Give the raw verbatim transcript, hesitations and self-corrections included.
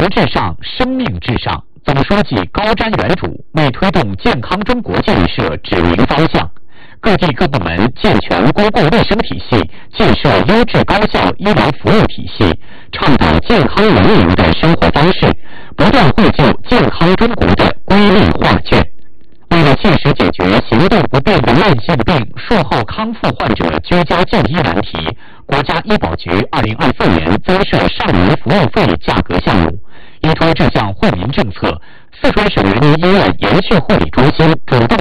人至上，生命至上。总书记高瞻远瞩，为推动健康中国建设指明方向。各地各部门健全公共卫生体系，建设优质高效医疗服务体系，倡导健康文明的生活方式，不断绘就健康中国的瑰丽画卷。为了切实解决行动不便的慢性病术后康复患者居家就医难题，国家医保局二零二四年增设上门服务费价格项目。依托这项惠民政策，四川省人民医院延续护理中心主动